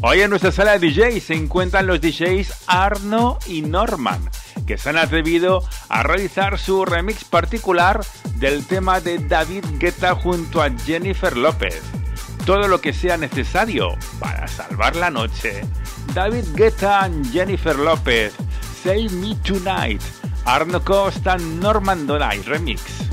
Hoy en nuestra sala de DJs se encuentran los DJs Arno y Norman, que se han atrevido a realizar su remix particular del tema de David Guetta junto a Jennifer López. Todo lo que sea necesario para salvar la noche. David Guetta and Jennifer López, Save Me Tonight. Arno Costa, Norman Donay remix.